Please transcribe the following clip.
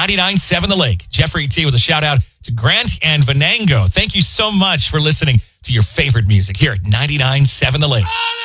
99.7 The Lake. Jeffrey T. with a shout out to Grant and Venango. Thank you so much for listening to your favorite music here at 99.7 The Lake.